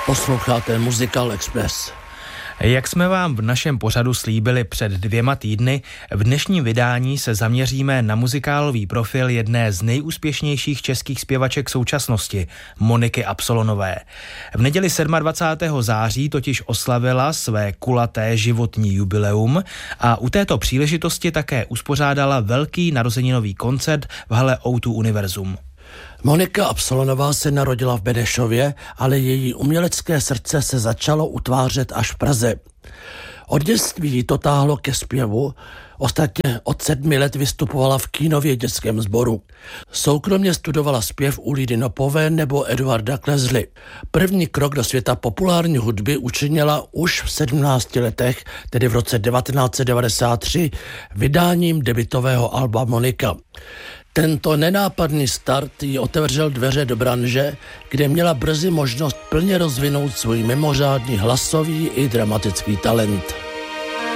Posloucháte Musical Express. Jak jsme vám v našem pořadu slíbili před 2 týdny, v dnešním vydání se zaměříme na muzikálový profil jedné z nejúspěšnějších českých zpěvaček současnosti, Moniky Absolonové. V neděli 27. září totiž oslavila své kulaté životní jubileum a u této příležitosti také uspořádala velký narozeninový koncert v hale O2 Univerzum. Monika Absolonová se narodila v Benešově, ale její umělecké srdce se začalo utvářet až v Praze. Od dětství ji to táhlo ke zpěvu, ostatně od 7 let vystupovala v Kínově dětském sboru. Soukromně studovala zpěv u Lidy Nopové nebo Eduarda Klezly. První krok do světa populární hudby učinila už v 17 letech, tedy v roce 1993, vydáním debutového alba Monika. Tento nenápadný start jí otevřel dveře do branže, kde měla brzy možnost plně rozvinout svůj mimořádný hlasový i dramatický talent.